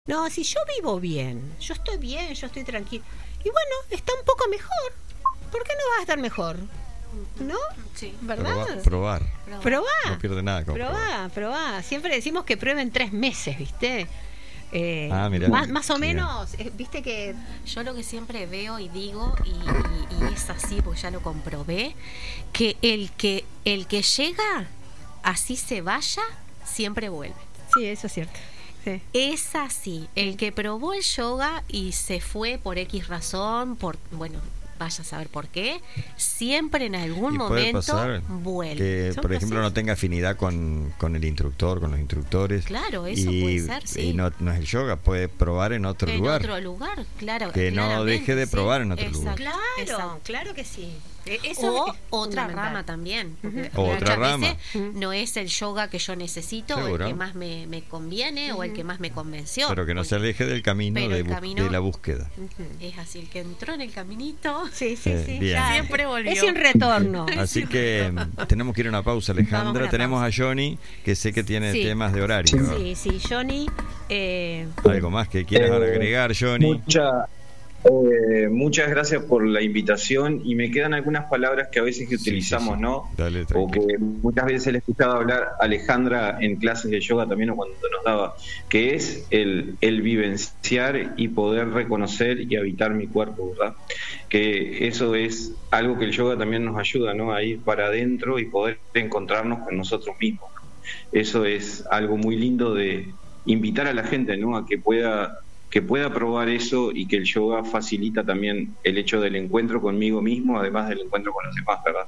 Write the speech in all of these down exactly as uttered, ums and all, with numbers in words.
No, si yo vivo bien, yo estoy bien, yo estoy tranquila. Y bueno, está un poco mejor. ¿Por qué no vas a estar mejor? ¿No? Sí. ¿Verdad? Proba- probar. Probá. No pierde nada con probar. Probá, probá. Siempre decimos que prueben tres meses, ¿viste? Eh, Ah, mirá. más, más o Sí. menos, eh, viste que... Yo lo que siempre veo y digo, y, y- y es así porque ya lo comprobé, que el que el que llega, así se vaya, siempre vuelve. Sí, eso es cierto. Sí. Es así. El que probó el yoga y se fue por X razón, por, bueno, vaya a saber por qué, siempre en algún Y puede momento pasar vuelve. que, Son por ejemplo, procesos. no tenga afinidad con, con el instructor, con los instructores. Claro, eso y, puede ser, sí. Y no, no es el yoga, puede probar en otro En lugar. otro lugar, claro. Que no claramente, deje de sí. probar en otro lugar. Exacto, Claro, exacto. claro que sí. Eh, Eso O es otra fundamental. rama también. porque O muchas otra rama. veces no es el yoga que yo necesito, o el Seguro. que más me, me conviene, o el que más me convenció. Pero que no se Porque aleje del camino, Pero de, el bus- camino- de la búsqueda. es así, el que entró en el caminito. Sí, sí, Eh, sí. bien. ya. Siempre volvió. Es sin retorno. Así que mm, tenemos que ir a una pausa, Vamos a Alejandra. una Tenemos pausa. a Johnny, que sé que tiene Sí. temas de horario. Sí, sí, Johnny. Eh, Algo más que quieras Eh, agregar, Johnny. Mucha, eh, muchas gracias por la invitación y me quedan algunas palabras que a veces que Sí, utilizamos, sí, sí. ¿no? Dale, O tranquilo. que muchas veces le he escuchado hablar a Alejandra en clases de yoga también o cuando nos daba, que es el, el vivenciar y poder reconocer y habitar mi cuerpo, ¿verdad? Que eso es algo que el yoga también nos ayuda, ¿no? A ir para adentro y poder encontrarnos con nosotros mismos. Eso es algo muy lindo de invitar a la gente, ¿no? A que pueda que pueda probar eso y que el yoga facilita también el hecho del encuentro conmigo mismo, además del encuentro con los demás, ¿verdad?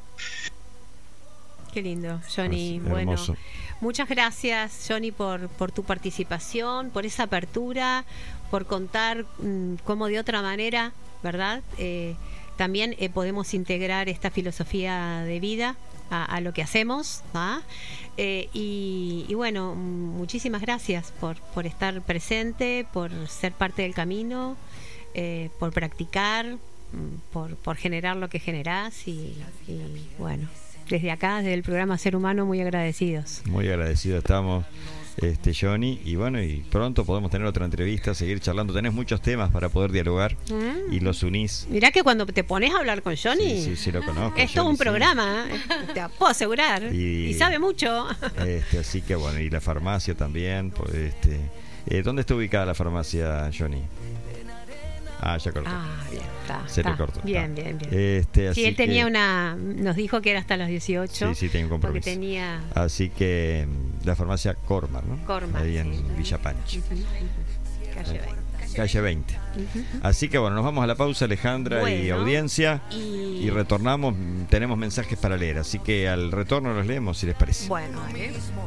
qué lindo, Johnny. Así, Bueno, hermoso. muchas gracias, Johnny, por, por tu participación, por esa apertura, por contar mm, cómo de otra manera, ¿verdad? Eh, también eh, podemos integrar esta filosofía de vida a, a lo que hacemos, ¿ah? Eh, y, y bueno, mm, muchísimas gracias por, por estar presente, por ser parte del camino, eh, por practicar, mm, por, por generar lo que generás y, y bueno, desde acá, desde el programa Ser Humano, muy agradecidos. Muy agradecido estamos, este Johnny. Y bueno, y pronto podemos tener otra entrevista, seguir charlando. Tenés muchos temas para poder dialogar Mm. y los unís. Mirá que cuando te pones a hablar con Johnny, Sí, sí, sí, lo conozco. es todo Johnny, un sí. programa, ¿eh? Te puedo asegurar. Y- Y, sabe mucho. Este, así que bueno, y la farmacia también. Pues, este, eh, ¿dónde está ubicada la farmacia, Johnny? Ah, ya cortó. Ah, bien, está. Se te está. cortó. Bien, está. bien, bien. Este, así Sí, él tenía que- una. Nos dijo que era hasta los dieciocho. Sí, sí, tenía un Porque compromiso. tenía. Así que mm, la farmacia Cormar, ¿no? Cormar, Ahí en sí. Villa Panchi. Ujú, ujú. Calle veinte. Calle veinte. Ujú. Así que bueno, nos vamos a la pausa, Alejandra y Bueno, audiencia. Y, Y retornamos, tenemos mensajes para leer, así que al retorno los leemos si les parece. bueno, dale.